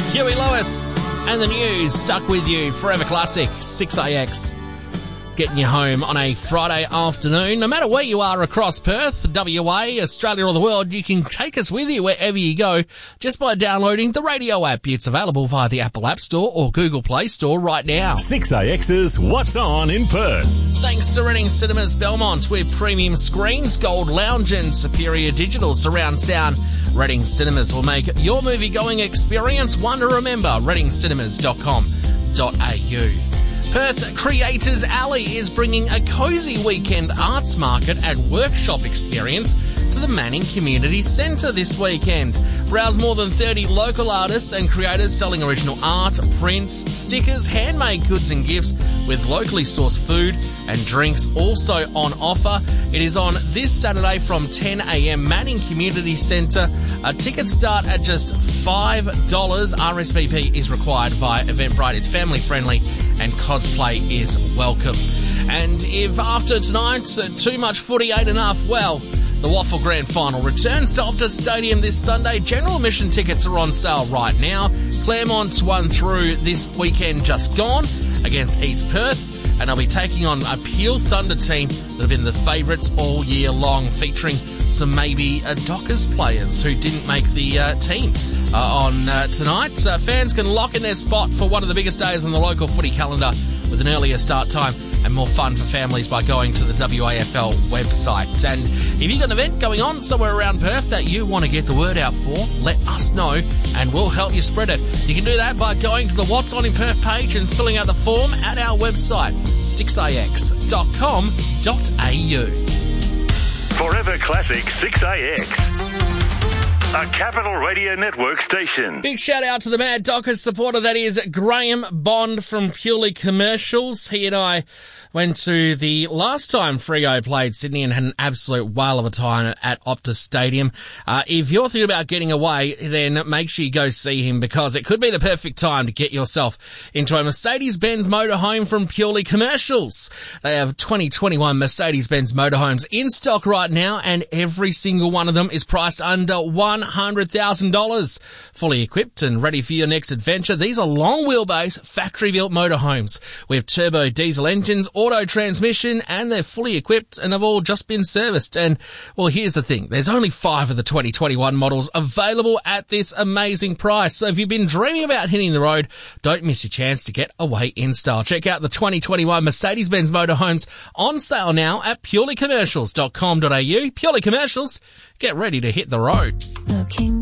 Huey Lewis and the News, stuck with you, Forever Classic, 6AX. Getting you home on a Friday afternoon. No matter where you are across Perth, WA, Australia or the world, you can take us with you wherever you go just by downloading the radio app. It's available via the Apple App Store or Google Play Store right now. 6AX's What's On in Perth. Thanks to Reading Cinemas Belmont with premium screens, gold lounge and superior digital surround sound. Reading Cinemas will make your movie-going experience one to remember. readingcinemas.com.au. Perth Creators Alley is bringing a cosy weekend arts market and workshop experience to the Manning Community Centre this weekend. Browse more than 30 local artists and creators selling original art, prints, stickers, handmade goods and gifts with locally sourced food and drinks also on offer. It is on this Saturday from 10 a.m. Manning Community Centre. Tickets start at just $5. RSVP is required via Eventbrite. It's family friendly and cosplay is welcome. And if after tonight too much footy ain't enough, well, the Waffle Grand Final returns to Optus Stadium this Sunday. General admission tickets are on sale right now. Claremont's won through this weekend just gone against East Perth, and they'll be taking on a Peel Thunder team that have been the favourites all year long, featuring some maybe Dockers players who didn't make the team on tonight. Fans can lock in their spot for one of the biggest days on the local footy calendar with an earlier start time and more fun for families by going to the WAFL website. And if you've got an event going on somewhere around Perth that you want to get the word out for, let us know and we'll help you spread it. You can do that by going to the What's On in Perth page and filling out the form at our website, 6ax.com.au. Forever Classic 6AX. A Capital Radio Network station. Big shout out to the Mad Dockers supporter, that is Graham Bond from Purely Commercials. He and I went to the last time Freo played Sydney and had an absolute whale of a time at Optus Stadium. If you're thinking about getting away, then make sure you go see him, because it could be the perfect time to get yourself into a Mercedes-Benz motorhome from Purely Commercials. They have 2021 Mercedes-Benz motorhomes in stock right now, and every single one of them is priced under $100,000. Fully equipped and ready for your next adventure. These are long wheelbase, factory-built motorhomes with turbo diesel engines, auto transmission, and they're fully equipped and have all just been serviced. And, well, here's the thing. There's only 5 of the 2021 models available at this amazing price. So if you've been dreaming about hitting the road, don't miss your chance to get away in style. Check out the 2021 Mercedes-Benz motorhomes on sale now at purelycommercials.com.au. Purely Commercials, get ready to hit the road. Looking